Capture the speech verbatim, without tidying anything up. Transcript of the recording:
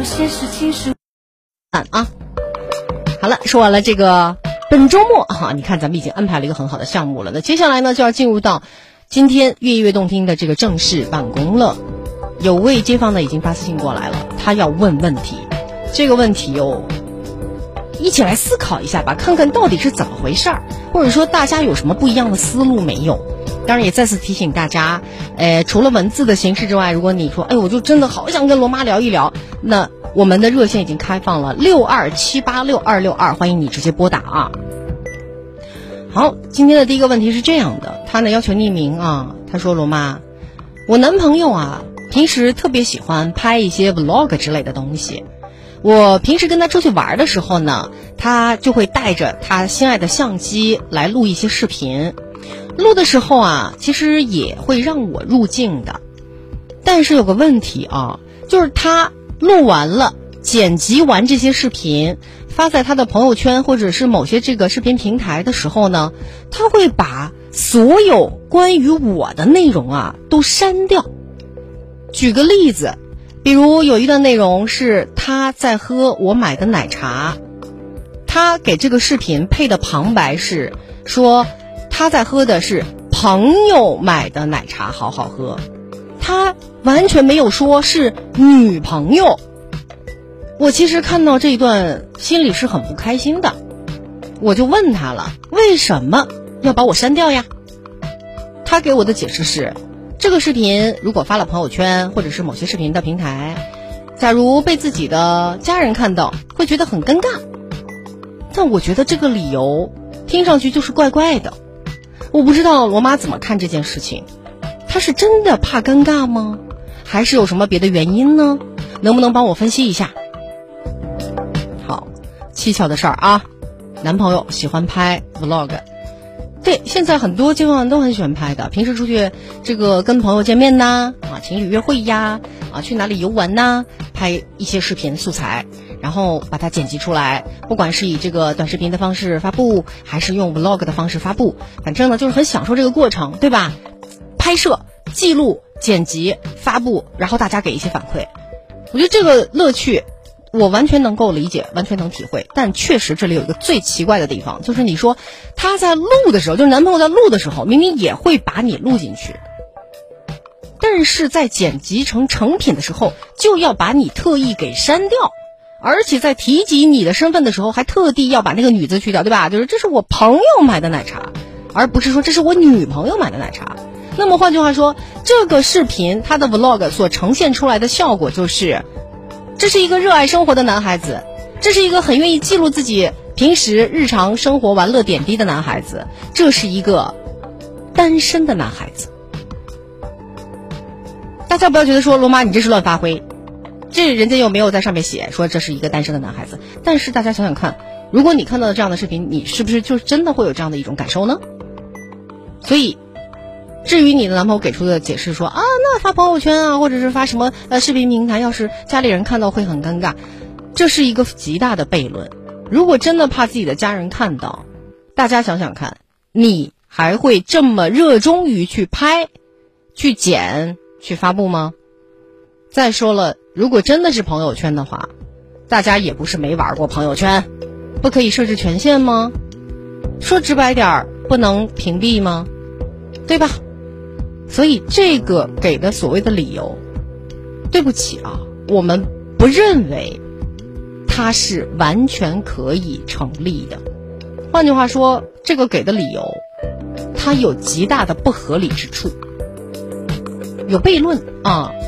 有些事情是啊啊，好了，说完了这个本周末哈，你看咱们已经安排了一个很好的项目了。那接下来呢，就要进入到今天越夜越动听的这个正式办公了。有位街坊呢已经发私信过来了，他要问问题，这个问题哟，一起来思考一下吧，看看到底是怎么回事儿，或者说大家有什么不一样的思路没有？当然也再次提醒大家，呃，除了文字的形式之外，如果你说，哎，我就真的好想跟罗妈聊一聊，那我们的热线已经开放了六二七八六二六二，欢迎你直接拨打啊。好，今天的第一个问题是这样的，他呢要求匿名啊，他说罗妈，我男朋友啊平时特别喜欢拍一些 vlog 之类的东西，我平时跟他出去玩的时候呢，他就会带着他心爱的相机来录一些视频，录的时候啊其实也会让我入镜的，但是有个问题啊，就是他录完了剪辑完这些视频发在他的朋友圈或者是某些这个视频平台的时候呢，他会把所有关于我的内容啊都删掉。举个例子，比如有一段内容是他在喝我买的奶茶，他给这个视频配的旁白是说他在喝的是朋友买的奶茶，好好喝，他完全没有说是女朋友。我其实看到这一段心里是很不开心的，我就问他了，为什么要把我删掉呀？他给我的解释是，这个视频如果发了朋友圈或者是某些视频的平台，假如被自己的家人看到会觉得很尴尬。但我觉得这个理由听上去就是怪怪的，我不知道罗妈怎么看这件事情，她是真的怕尴尬吗？还是有什么别的原因呢？能不能帮我分析一下？好，蹊跷的事儿啊，男朋友喜欢拍 vlog， 对，现在很多街坊都很喜欢拍的，平时出去这个跟朋友见面呐，啊，情侣约会呀，啊，去哪里游玩呐，拍一些视频素材，然后把它剪辑出来，不管是以这个短视频的方式发布，还是用 vlog 的方式发布，反正呢就是很享受这个过程，对吧？拍摄、记录、剪辑、发布，然后大家给一些反馈，我觉得这个乐趣我完全能够理解，完全能体会。但确实这里有一个最奇怪的地方，就是你说他在录的时候，就是男朋友在录的时候，明明也会把你录进去，但是在剪辑成成品的时候就要把你特意给删掉，而且在提及你的身份的时候还特地要把那个女字去掉，对吧？就是这是我朋友买的奶茶，而不是说这是我女朋友买的奶茶。那么换句话说，这个视频它的 vlog 所呈现出来的效果就是，这是一个热爱生活的男孩子，这是一个很愿意记录自己平时日常生活玩乐点滴的男孩子，这是一个单身的男孩子。大家不要觉得说罗妈你这是乱发挥，这人家又没有在上面写说这是一个单身的男孩子。但是大家想想看，如果你看到了这样的视频，你是不是就真的会有这样的一种感受呢？所以至于你的男朋友给出的解释说啊，那发朋友圈啊，或者是发什么呃视频平台，要是家里人看到会很尴尬，这是一个极大的悖论。如果真的怕自己的家人看到，大家想想看，你还会这么热衷于去拍、去剪、去发布吗？再说了，如果真的是朋友圈的话，大家也不是没玩过朋友圈，不可以设置权限吗？说直白点儿，不能屏蔽吗？对吧？所以这个给的所谓的理由，对不起啊，我们不认为它是完全可以成立的。换句话说，这个给的理由它有极大的不合理之处，有悖论啊。